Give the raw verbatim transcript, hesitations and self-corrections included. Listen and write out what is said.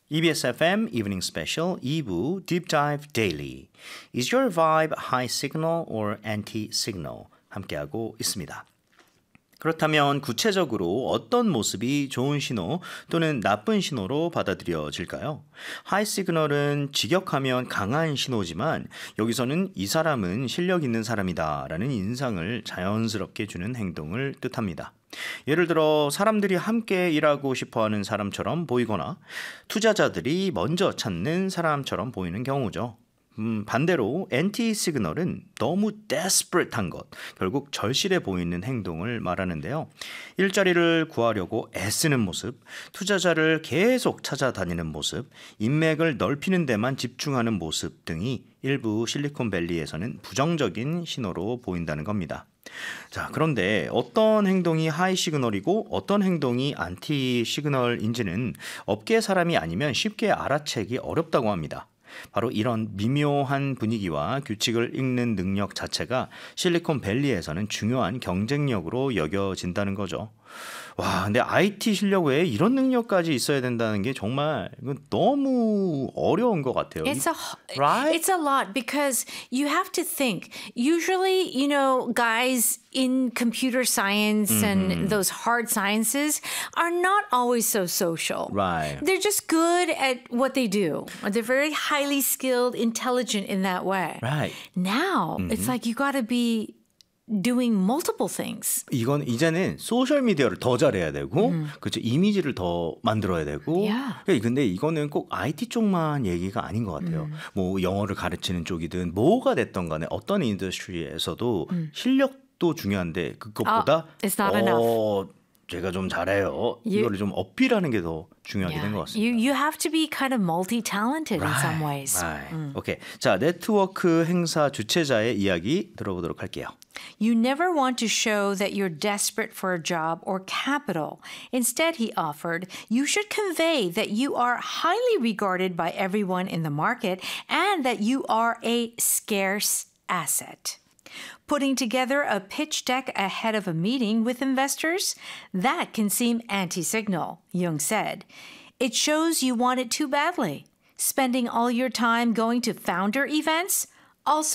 이비에스 에프엠 Evening Special 이 부 Deep Dive Daily. Is your vibe high signal or anti-signal? 함께하고 있습니다. 그렇다면 구체적으로 어떤 모습이 좋은 신호 또는 나쁜 신호로 받아들여질까요? 하이 시그널은 직역하면 강한 신호지만 여기서는 이 사람은 실력 있는 사람이다 라는 인상을 자연스럽게 주는 행동을 뜻합니다. 예를 들어 사람들이 함께 일하고 싶어하는 사람처럼 보이거나 투자자들이 먼저 찾는 사람처럼 보이는 경우죠. 음, 반대로 엔티 시그널은 너무 desperate한 것, 결국 절실해 보이는 행동을 말하는데요. 일자리를 구하려고 애쓰는 모습, 투자자를 계속 찾아다니는 모습, 인맥을 넓히는 데만 집중하는 모습 등이 일부 실리콘밸리에서는 부정적인 신호로 보인다는 겁니다. 자, 그런데 어떤 행동이 하이 시그널이고 어떤 행동이 안티 시그널인지는 업계 사람이 아니면 쉽게 알아채기 어렵다고 합니다. 바로 이런 미묘한 분위기와 규칙을 읽는 능력 자체가 실리콘밸리에서는 중요한 경쟁력으로 여겨진다는 거죠. 와, 근데 아이티 실력 외에 이런 능력까지 있어야 된다는 게 정말 이건 너무 어려운 것 같아요. It's a right? it's a lot because you have to think. Usually, you know, guys in computer science Mm-hmm. and those hard sciences are not always so social. Right. They're just good at what they do. They're very highly skilled, intelligent in that way. Right. Now, it's like you got to be doing multiple things. 이건 이제는 소셜 미디어를 더 잘해야 되고, 음. 그렇죠. 이미지를 더 만들어야 되고. Yeah. 근데 이거는 꼭 아이티 쪽만 얘기가 아닌 것 같아요. 음. 뭐 영어를 가르치는 쪽이든 뭐가 됐던 간에 어떤 인더스트리에서도 실력도 중요한데 그것보다 Oh, it's not 어, enough. 제가 좀 잘해요. You- 이거를 좀 어필하는 게 더 중요하게 된 것 같습니다. You you have to be kind of multi-talented in some ways. Right. 오케이. 자, 네트워크 행사 주최자의 이야기 들어보도록 할게요. You never want to show that you're desperate for a job or capital. Instead, he offered, you should convey that you are highly regarded by everyone in the market and that you are a scarce asset. Putting together a pitch deck ahead of a meeting with investors? That can seem anti-signal, Jung said. It shows you want it too badly. Spending all your time going to founder events? Also